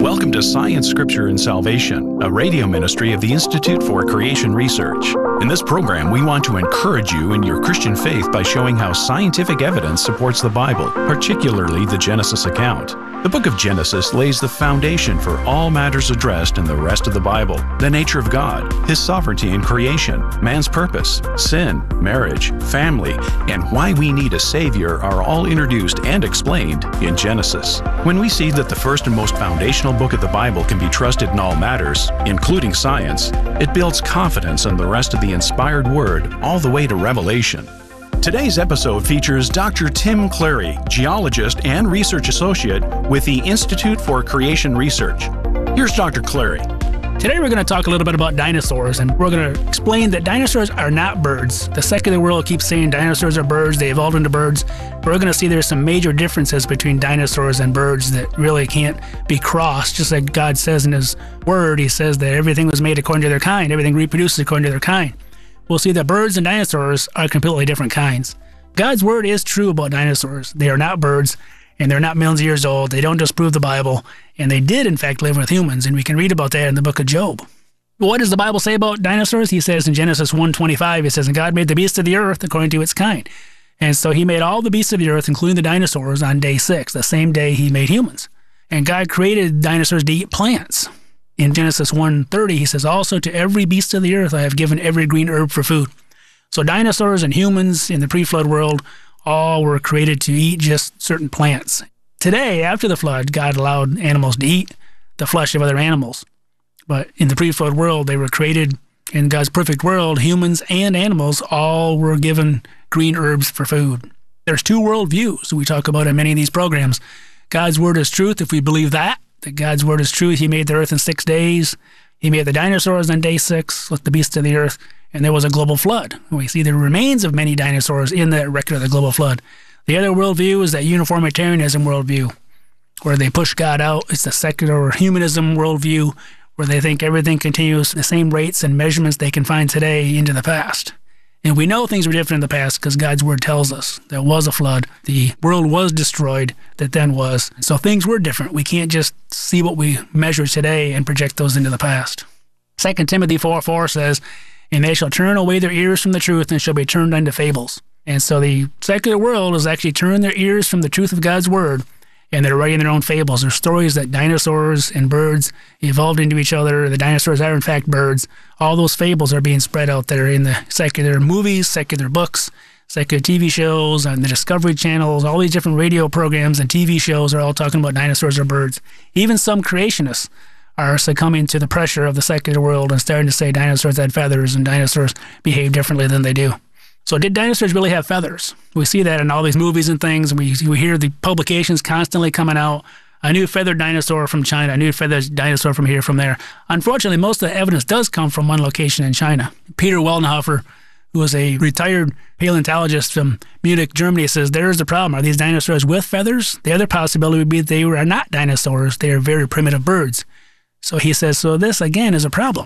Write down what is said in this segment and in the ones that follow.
Welcome to Science, Scripture, and Salvation, a radio ministry of the Institute for Creation Research. In this program, we want to encourage you in your Christian faith by showing how scientific evidence supports the Bible, particularly the Genesis account. The book of Genesis lays the foundation for all matters addressed in the rest of the Bible: the nature of God, His sovereignty in creation, man's purpose, sin, marriage, family, and why we need a Savior are all introduced and explained in Genesis. When we see that the first and most foundational book of the Bible can be trusted in all matters, including science, it builds confidence in the rest of the inspired Word all the way to Revelation. Today's episode features Dr. Tim Clary, geologist and research associate with the Institute for Creation Research. Here's Dr. Clary. Today we're going to talk a little bit about dinosaurs, and we're going to explain that dinosaurs are not birds. The secular world keeps saying dinosaurs are birds, they evolved into birds, but we're going to see there's some major differences between dinosaurs and birds that really can't be crossed. Just like God says in His Word, He says that everything was made according to their kind, everything reproduces according to their kind. We'll see that birds and dinosaurs are completely different kinds. God's Word is true about dinosaurs. They are not birds, and they're not millions of years old. They don't disprove the Bible, and they did, in fact, live with humans, and we can read about that in the book of Job. What does the Bible say about dinosaurs? He says in Genesis 1:25, it says, "And God made the beasts of the earth according to its kind." And so He made all the beasts of the earth, including the dinosaurs, on day 6, the same day He made humans. And God created dinosaurs to eat plants. In Genesis 1:30, He says, "Also to every beast of the earth I have given every green herb for food." So dinosaurs and humans in the pre-flood world all were created to eat just certain plants. Today, after the flood, God allowed animals to eat the flesh of other animals. But in the pre-flood world, they were created in God's perfect world. Humans and animals all were given green herbs for food. There's two worldviews we talk about in many of these programs. God's Word is truth if we believe that God's Word is true. He made the earth in 6 days. He made the dinosaurs on day 6, like the beasts of the earth, and there was a global flood. We see the remains of many dinosaurs in that record of the global flood. The other worldview is that uniformitarianism worldview, where they push God out. It's the secular or humanism worldview, where they think everything continues the same rates and measurements they can find today into the past. And we know things were different in the past because God's Word tells us there was a flood. The world was destroyed that then was. So things were different. We can't just see what we measure today and project those into the past. 2 Timothy 4:4 says, "And they shall turn away their ears from the truth and shall be turned unto fables." And so the secular world has actually turned their ears from the truth of God's Word, and they're writing their own fables. There's stories that dinosaurs and birds evolved into each other. The dinosaurs are, in fact, birds. All those fables are being spread out there in the secular movies, secular books, secular TV shows, on the Discovery channels. All these different radio programs and TV shows are all talking about dinosaurs or birds. Even some creationists are succumbing to the pressure of the secular world and starting to say dinosaurs had feathers and dinosaurs behave differently than they do. So did dinosaurs really have feathers? We see that in all these movies and things. We hear the publications constantly coming out. A new feathered dinosaur from China, a new feathered dinosaur from here, from there. Unfortunately, most of the evidence does come from one location in China. Peter Wellenhofer, who was a retired paleontologist from Munich, Germany, says there's the problem. Are these dinosaurs with feathers? The other possibility would be they are not dinosaurs. They are very primitive birds. So he says, so this, again, is a problem.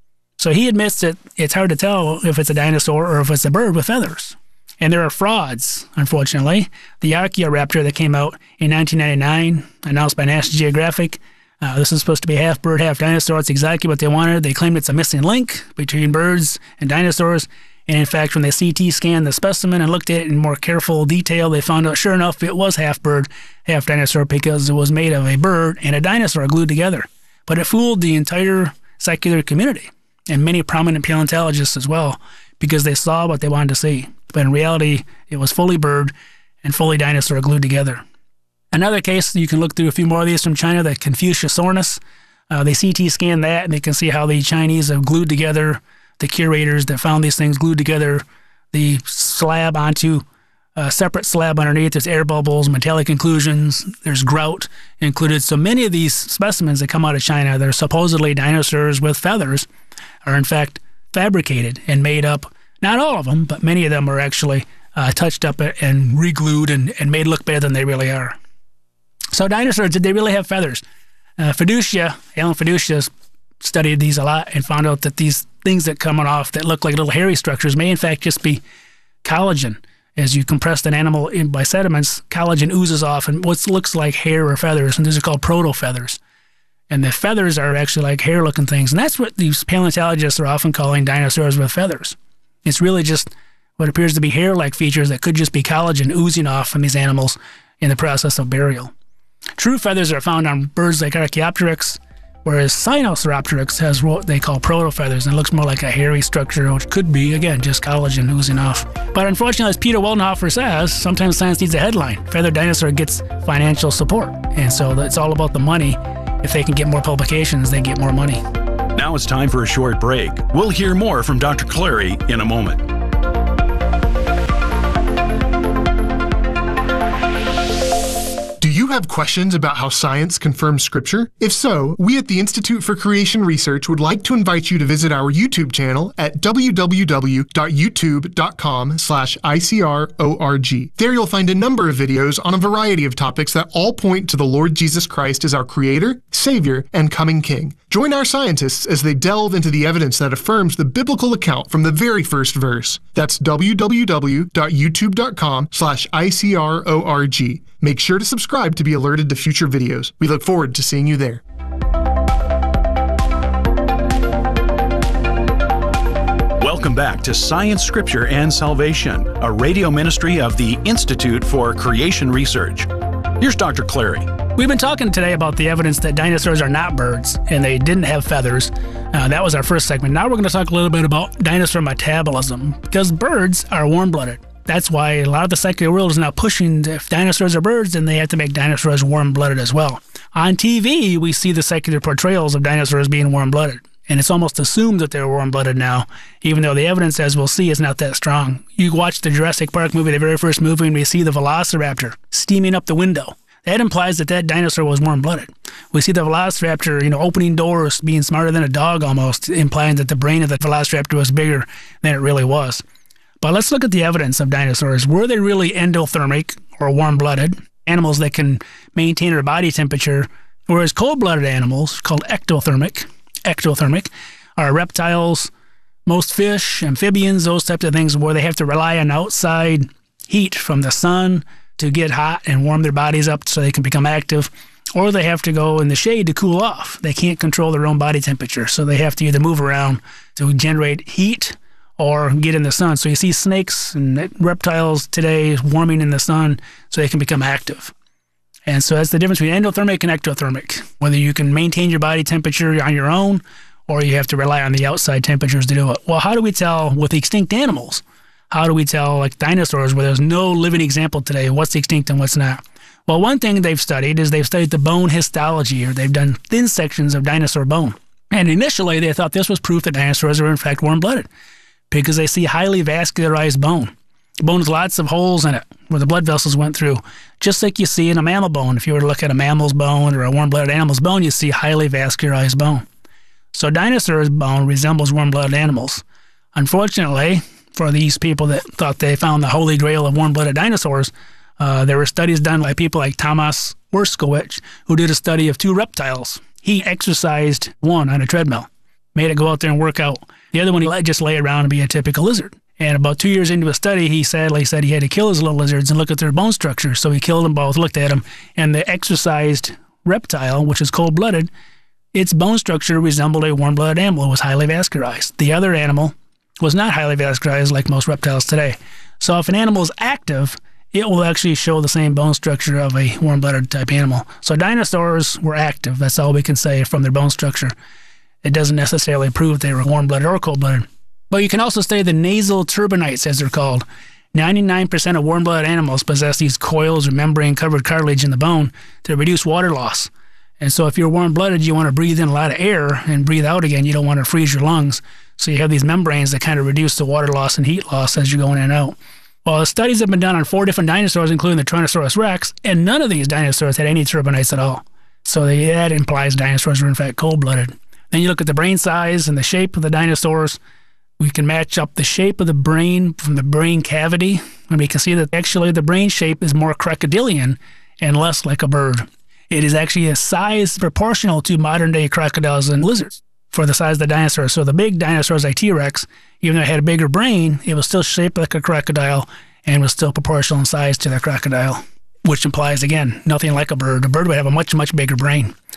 So he admits that it's hard to tell if it's a dinosaur or if it's a bird with feathers. And there are frauds, unfortunately. The Archaeoraptor that came out in 1999, announced by National Geographic, this is supposed to be half bird, half dinosaur. It's exactly what they wanted. They claimed it's a missing link between birds and dinosaurs. And in fact, when they CT scanned the specimen and looked at it in more careful detail, they found out, sure enough, it was half bird, half dinosaur because it was made of a bird and a dinosaur glued together. But it fooled the entire secular community and many prominent paleontologists as well, because they saw what they wanted to see. But in reality, it was fully bird and fully dinosaur glued together. Another case, you can look through a few more of these from China, the Confuciusornis. They CT scanned that, and they can see how the Chinese have glued together, the curators that found these things glued together, the slab onto a separate slab underneath. There's air bubbles, metallic inclusions, there's grout included. So many of these specimens that come out of China, they're supposedly dinosaurs with feathers, are in fact fabricated and made up. Not all of them, but many of them are actually touched up and re-glued and made look better than they really are. So dinosaurs, did they really have feathers? Alan Fiducia studied these a lot and found out that these things that come off that look like little hairy structures may in fact just be collagen. As you compress an animal by sediments, collagen oozes off and what looks like hair or feathers, and these are called protofeathers. And the feathers are actually like hair-looking things. And that's what these paleontologists are often calling dinosaurs with feathers. It's really just what appears to be hair-like features that could just be collagen oozing off from these animals in the process of burial. True feathers are found on birds like Archaeopteryx, whereas Sinosauropteryx has what they call protofeathers, and it looks more like a hairy structure, which could be, again, just collagen oozing off. But unfortunately, as Peter Weltenhofer says, sometimes science needs a headline. Feathered dinosaur gets financial support, and so it's all about the money. If they can get more publications, they get more money. Now it's time for a short break. We'll hear more from Dr. Clary in a moment. Do you have questions about how science confirms Scripture? If so, we at the Institute for Creation Research would like to invite you to visit our YouTube channel at www.youtube.com/ICRORG. There you'll find a number of videos on a variety of topics that all point to the Lord Jesus Christ as our Creator, Savior, and coming King. Join our scientists as they delve into the evidence that affirms the biblical account from the very first verse. That's www.youtube.com/ICRORG. Make sure to subscribe to be alerted to future videos. We look forward to seeing you there. Welcome back to Science, Scripture, and Salvation, a radio ministry of the Institute for Creation Research. Here's Dr. Clary. We've been talking today about the evidence that dinosaurs are not birds and they didn't have feathers. That was our first segment. Now we're going to talk a little bit about dinosaur metabolism, because birds are warm-blooded. That's why a lot of the secular world is now pushing, if dinosaurs are birds, then they have to make dinosaurs warm-blooded as well. On TV, we see the secular portrayals of dinosaurs being warm-blooded, and it's almost assumed that they're warm-blooded now, even though the evidence, as we'll see, is not that strong. You watch the Jurassic Park movie, the very first movie, and we see the velociraptor steaming up the window. That implies that that dinosaur was warm-blooded. We see the velociraptor, opening doors, being smarter than a dog almost, implying that the brain of the velociraptor was bigger than it really was. But let's look at the evidence of dinosaurs. Were they really endothermic or warm-blooded, animals that can maintain their body temperature, whereas cold-blooded animals, called ectothermic, are reptiles, most fish, amphibians, those types of things where they have to rely on outside heat from the sun to get hot and warm their bodies up so they can become active, or they have to go in the shade to cool off. They can't control their own body temperature, so they have to either move around to generate heat or get in the sun. So you see snakes and reptiles today warming in the sun so they can become active. And so that's the difference between endothermic and ectothermic, whether you can maintain your body temperature on your own or you have to rely on the outside temperatures to do it. Well, how do we tell with extinct animals? How do we tell, like dinosaurs, where there's no living example today, what's extinct and what's not? Well, one thing they've studied is they've studied the bone histology, or they've done thin sections of dinosaur bone. And initially, they thought this was proof that dinosaurs are in fact warm-blooded, because they see highly vascularized bone. Bone has lots of holes in it where the blood vessels went through, just like you see in a mammal bone. If you were to look at a mammal's bone or a warm-blooded animal's bone, you see highly vascularized bone. So dinosaurs' bone resembles warm-blooded animals. Unfortunately, for these people that thought they found the holy grail of warm-blooded dinosaurs, there were studies done by people like Thomas Werskowitz, who did a study of two reptiles. He exercised one on a treadmill, made it go out there and work out. The other one, he just lay around and be a typical lizard. And about 2 years into a study, he sadly said he had to kill his little lizards and look at their bone structure. So he killed them both, looked at them, and the exercised reptile, which is cold-blooded, its bone structure resembled a warm-blooded animal. It was highly vascularized. The other animal was not highly vascularized like most reptiles today. So if an animal is active, it will actually show the same bone structure of a warm-blooded type animal. So dinosaurs were active. That's all we can say from their bone structure. It doesn't necessarily prove they were warm-blooded or cold-blooded. But you can also study the nasal turbinates, as they're called. 99% of warm-blooded animals possess these coils or membrane-covered cartilage in the bone to reduce water loss. And so if you're warm-blooded, you want to breathe in a lot of air and breathe out again. You don't want to freeze your lungs. So you have these membranes that kind of reduce the water loss and heat loss as you're going in and out. Well, the studies have been done on 4 different dinosaurs, including the Tyrannosaurus rex, and none of these dinosaurs had any turbinates at all. So that implies dinosaurs were in fact cold-blooded. Then you look at the brain size and the shape of the dinosaurs. We can match up the shape of the brain from the brain cavity, and we can see that actually the brain shape is more crocodilian and less like a bird. It is actually a size proportional to modern-day crocodiles and lizards for the size of the dinosaur. So the big dinosaurs like T-Rex, even though it had a bigger brain, it was still shaped like a crocodile and was still proportional in size to the crocodile, which implies, again, nothing like a bird. A bird would have a much, much bigger brain.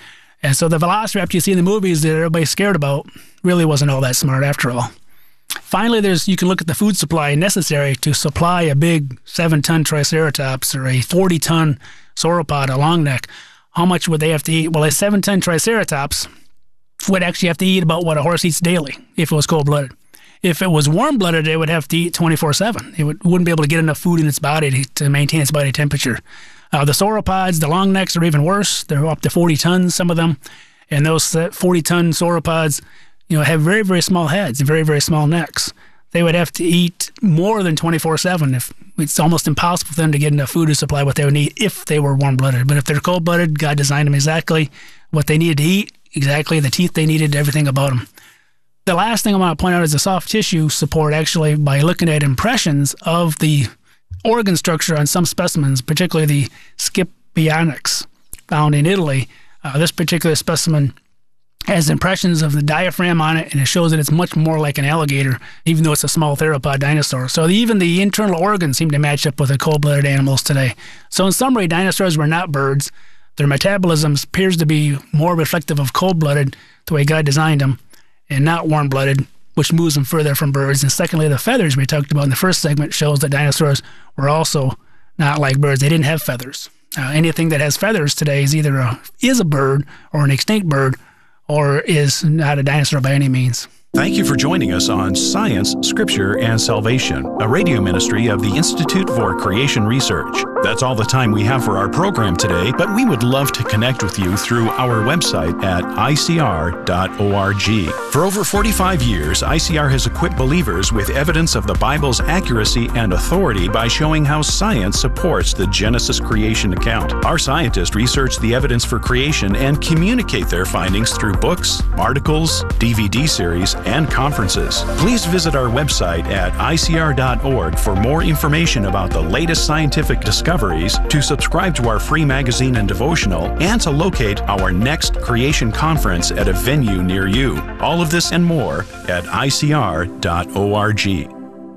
And so the velociraptor you see in the movies that everybody's scared about really wasn't all that smart after all. Finally, you can look at the food supply necessary to supply a big 7-ton Triceratops or a 40-ton sauropod, a long neck. How much would they have to eat? Well, a 7-ton Triceratops would actually have to eat about what a horse eats daily if it was cold-blooded. If it was warm-blooded, it would have to eat 24/7. It wouldn't be able to get enough food in its body to maintain its body temperature. The sauropods, the long necks, are even worse. They're up to 40 tons, some of them. And those 40-ton sauropods, have very, very small heads and very, very small necks. They would have to eat more than 24/7. It's almost impossible for them to get enough food to supply what they would need if they were warm-blooded. But if they're cold-blooded, God designed them exactly what they needed to eat, exactly the teeth they needed, everything about them. The last thing I want to point out is the soft tissue support, actually, by looking at impressions of the organ structure on some specimens, particularly the Scipionyx found in Italy. This particular specimen has impressions of the diaphragm on it, and it shows that it's much more like an alligator, even though it's a small theropod dinosaur. So even the internal organs seem to match up with the cold-blooded animals today. So in summary, dinosaurs were not birds. Their metabolism appears to be more reflective of cold-blooded, the way God designed them, and not warm-blooded, which moves them further from birds. And secondly, the feathers we talked about in the first segment shows that dinosaurs were also not like birds. They didn't have feathers. Anything that has feathers today is either a bird or an extinct bird, or is not a dinosaur by any means. Thank you for joining us on Science, Scripture, and Salvation, a radio ministry of the Institute for Creation Research. That's all the time we have for our program today, but we would love to connect with you through our website at icr.org. For over 45 years, ICR has equipped believers with evidence of the Bible's accuracy and authority by showing how science supports the Genesis creation account. Our scientists research the evidence for creation and communicate their findings through books, articles, DVD series, and conferences. Please visit our website at icr.org for more information about the latest scientific discoveries, to subscribe to our free magazine and devotional, and to locate our next creation conference at a venue near you. All of this and more at icr.org.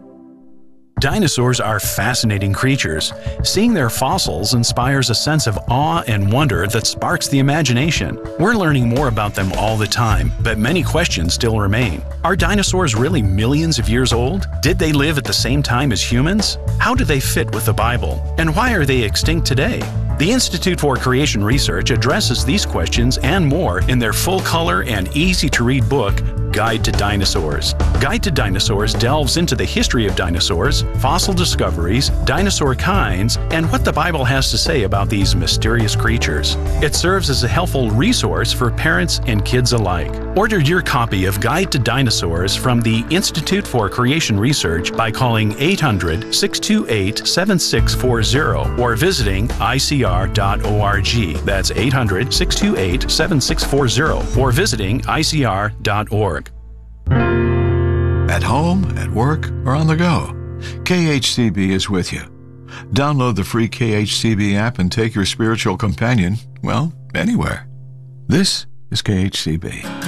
Dinosaurs are fascinating creatures. Seeing their fossils inspires a sense of awe and wonder that sparks the imagination. We're learning more about them all the time, but many questions still remain. Are dinosaurs really millions of years old? Did they live at the same time as humans? How do they fit with the Bible? And why are they extinct today? The Institute for Creation Research addresses these questions and more in their full-color and easy-to-read book, Guide to Dinosaurs. Guide to Dinosaurs delves into the history of dinosaurs, fossil discoveries, dinosaur kinds, and what the Bible has to say about these mysterious creatures. It serves as a helpful resource for parents and kids alike. Order your copy of Guide to Dinosaurs from the Institute for Creation Research by calling 800-628-7640 or visiting icr.org. That's 800-628-7640 or visiting icr.org. At home, at work, or on the go, KHCB is with you. Download the free KHCB app and take your spiritual companion, anywhere. This is KHCB.